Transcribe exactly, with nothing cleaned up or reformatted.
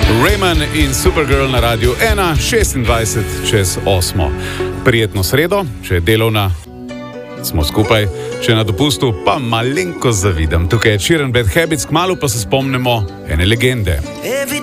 Rayman in Supergirl na radiju ena, šestindvajset čez osmo. Prijetno sredo, če je delovna, smo skupaj, če na dopustu, pa malenko zavidam. Tukaj je Sheeran Bad Habits, kmalu pa se spomnimo ene legende.